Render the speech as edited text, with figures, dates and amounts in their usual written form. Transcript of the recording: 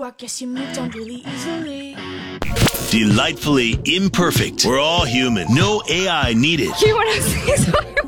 spark, guess you moved on really easily. Delightfully imperfect. We're all human. No AI needed. You want to say something?